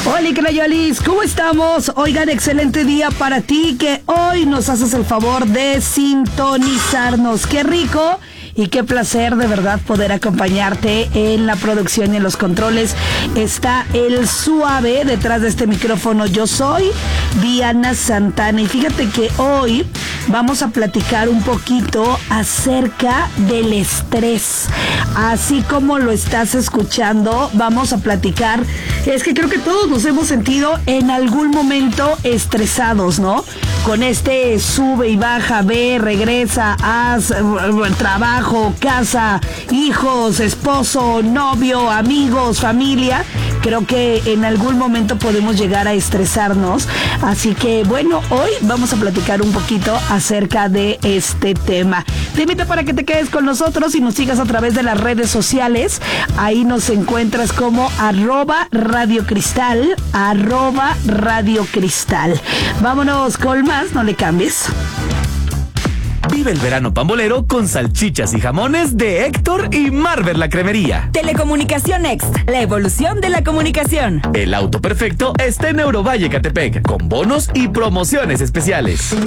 Hola, Crayolis, ¿cómo estamos? Oigan, excelente día para ti, que hoy nos haces el favor de sintonizarnos. ¡Qué rico! Y qué placer de verdad poder acompañarte en la producción y en los controles. Está el Suave detrás de este micrófono. Yo soy Diana Santana y fíjate que hoy vamos a platicar un poquito acerca del estrés. Así como lo estás escuchando, vamos a platicar. Es que creo que todos nos hemos sentido en algún momento estresados, ¿no? Con este sube y baja, ve, regresa, haz, trabajo, casa, hijos, esposo, novio, amigos, familia. Creo que en algún momento podemos llegar a estresarnos. Así que bueno, hoy vamos a platicar un poquito acerca de este tema. Te invito para que te quedes con nosotros y nos sigas a través de las redes sociales. Ahí nos encuentras como @Radio Cristal, @Radio Cristal. Vámonos con más, no le cambies. Vive el verano pambolero con salchichas y jamones de Héctor y Marvel la Cremería. Telecomunicación Next, la evolución de la comunicación. El auto perfecto está en Eurovalle, Catepec, con bonos y promociones especiales.